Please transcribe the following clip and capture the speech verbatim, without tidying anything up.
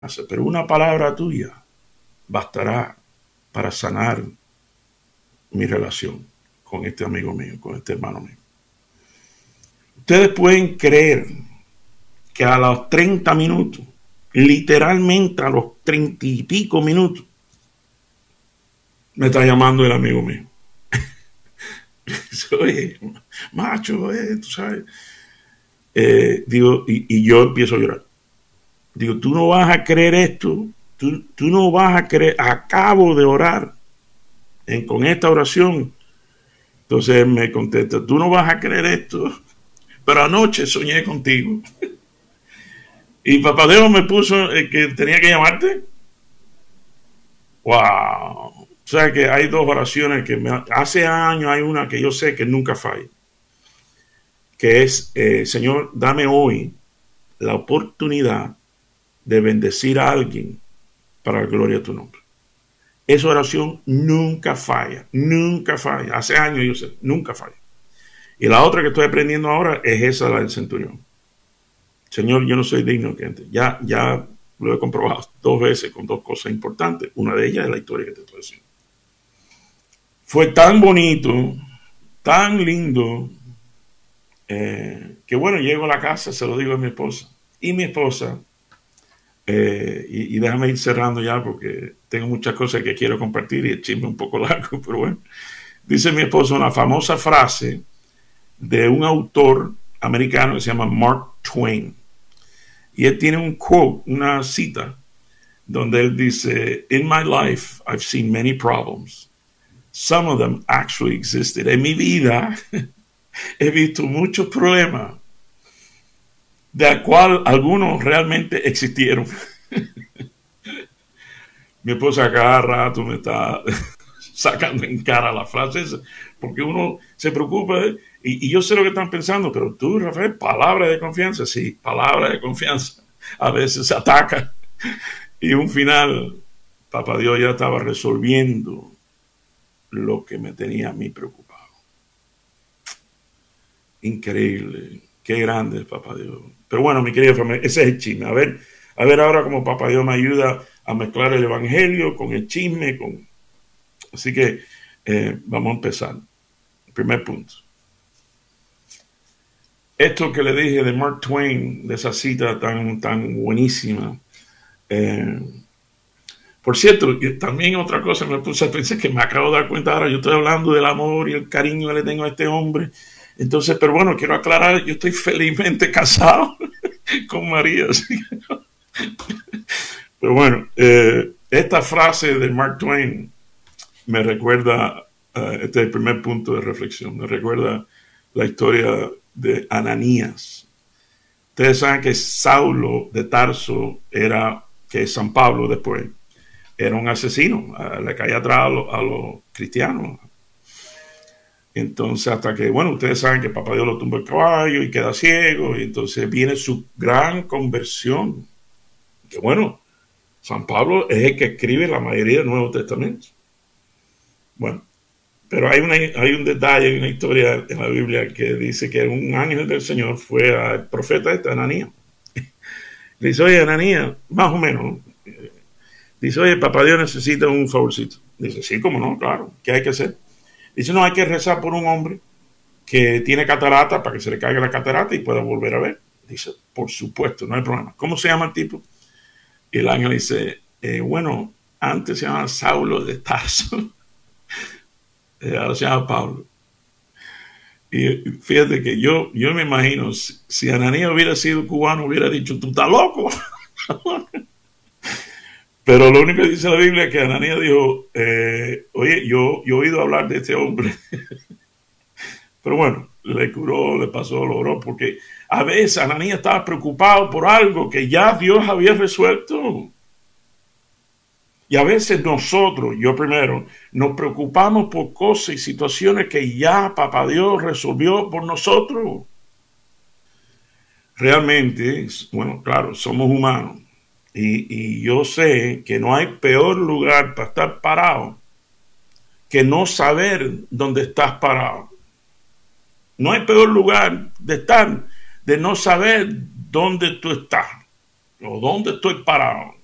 pero una palabra tuya bastará para sanar mi relación con este amigo mío, con este hermano mío. Ustedes pueden creer que a los treinta minutos, literalmente a los treinta y pico minutos, me está llamando el amigo mío. Oye, macho, eh, tú sabes. Eh, digo, y, y yo empiezo a llorar. Digo, tú no vas a creer esto, tú, tú no vas a creer, acabo de orar en, con esta oración. Entonces él me contesta, tú no vas a creer esto, pero anoche soñé contigo. Y Papá Dios me puso eh, que tenía que llamarte. Wow. O sea que hay dos oraciones que me, hace años hay una que yo sé que nunca falla. Que es, eh, Señor, dame hoy la oportunidad de bendecir a alguien para la gloria de tu nombre. Esa oración nunca falla, nunca falla. Hace años yo sé, nunca falla. Y la otra que estoy aprendiendo ahora es esa, la del centurión. Señor, yo no soy digno que entre. Ya, ya lo he comprobado dos veces con dos cosas importantes. Una de ellas es la historia que te estoy diciendo. Fue tan bonito, tan lindo, eh, que bueno, llego a la casa, se lo digo a mi esposa. Y mi esposa, eh, y, y déjame ir cerrando ya porque tengo muchas cosas que quiero compartir y el chisme es un poco largo, pero bueno. Dice mi esposa una famosa frase de un autor americano que se llama Mark Twain. Y él tiene un quote, una cita, donde él dice, in my life, I've seen many problems. Some of them actually existed. En mi vida he visto muchos problemas, de cual algunos realmente existieron. Mi esposa cada rato me está sacando en cara la frase esa, porque uno se preocupa, y, y yo sé lo que están pensando, pero tú, Rafael, palabra de confianza, sí, palabra de confianza, a veces se ataca, y un final, Papá Dios ya estaba resolviendo lo que me tenía a mí preocupado. Increíble, qué grande es Papá Dios. Pero bueno, mi querida familia, ese es el chisme. A ver, a ver ahora cómo Papá Dios me ayuda a mezclar el evangelio con el chisme, con... Así que eh, vamos a empezar. Primer punto. Esto que le dije de Mark Twain, de esa cita tan, tan buenísima. Eh, por cierto, también otra cosa me puse a pensar que me acabo de dar cuenta ahora, yo estoy hablando del amor y el cariño que le tengo a este hombre. Entonces, pero bueno, quiero aclarar, yo estoy felizmente casado con María. ¿Sí? Pero bueno, eh, esta frase de Mark Twain me recuerda, uh, este es el primer punto de reflexión, me recuerda la historia de Ananías. Ustedes saben que Saulo de Tarso era, que es San Pablo después, era un asesino, uh, le caía atrás a, lo, a los cristianos. Entonces, hasta que, bueno, ustedes saben que Papá Dios lo tumba el caballo y queda ciego, y entonces viene su gran conversión. Que bueno, San Pablo es el que escribe la mayoría del Nuevo Testamento. Bueno, pero hay, una, hay un detalle, hay una historia en la Biblia que dice que un ángel del Señor fue al profeta este, Ananías. Le dice, oye, Ananías, más o menos, dice, oye, Papá Dios necesita un favorcito. Dice, sí, cómo no, claro, ¿qué hay que hacer? Dice, no, hay que rezar por un hombre que tiene catarata para que se le caiga la catarata y pueda volver a ver. Dice, por supuesto, no hay problema. ¿Cómo se llama el tipo? Y el ángel dice, eh, bueno, antes se llamaba Saulo de Tarso. eh, ahora se llama Pablo. Y fíjate que yo, yo me imagino, si, si Ananías hubiera sido cubano, hubiera dicho, tú estás loco. Pero lo único que dice la Biblia es que Ananías dijo, eh, oye, yo, yo he oído hablar de este hombre. Pero bueno, le curó, le pasó, lo oró, porque a veces Ananías estaba preocupado por algo que ya Dios había resuelto. Y a veces nosotros, yo primero, nos preocupamos por cosas y situaciones que ya Papá Dios resolvió por nosotros. Realmente, bueno, claro, somos humanos. Y, y yo sé que no hay peor lugar para estar parado que no saber dónde estás parado. No hay peor lugar de estar, de no saber dónde tú estás o dónde estoy parado.